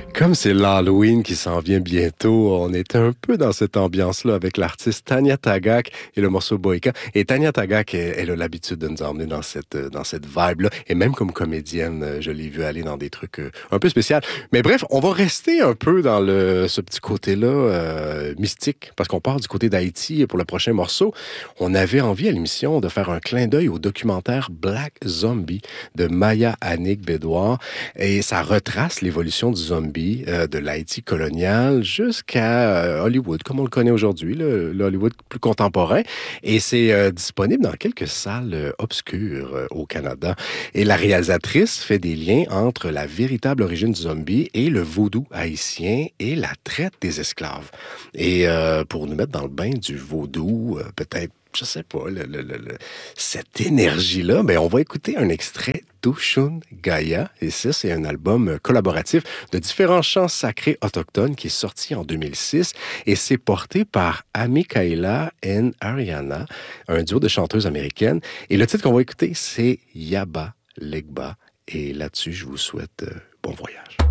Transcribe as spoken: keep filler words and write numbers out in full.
Comme c'est l'Halloween qui s'en vient bientôt, on est un peu dans cette ambiance-là avec l'artiste Tanya Tagaq et le morceau Boyka. Et Tanya Tagaq, elle, elle a l'habitude de nous emmener dans cette, dans cette vibe-là. Et même comme comédienne, je l'ai vue aller dans des trucs un peu spéciaux. Mais bref, on va rester un peu dans le, ce petit côté-là euh, mystique, parce qu'on part du côté d'Haïti pour le prochain morceau. On avait envie à l'émission de faire un clin d'œil au documentaire Black Zombie de Maya Annick Bédouard. Et ça retrace l'évolution du zombie euh, de l'Haïti colonial jusqu'à euh, Hollywood, comme on le connaît aujourd'hui, le, le Hollywood plus contemporain. Et c'est euh, disponible dans quelques salles euh, obscures euh, au Canada. Et la réalisatrice fait des liens entre la véritable origine du zombie et le vaudou haïtien et la traite des esclaves. Et euh, pour nous mettre dans le bain du vaudou, euh, peut-être je sais pas, le, le, le, cette énergie-là, ben on va écouter un extrait d'Oshun Gaya. Et ça, c'est un album collaboratif de différents chants sacrés autochtones qui est sorti en deux mille six et c'est porté par Amikaila et Ariana, un duo de chanteuses américaines. Et le titre qu'on va écouter, c'est Yaba Legba. Et là-dessus, je vous souhaite euh, bon voyage.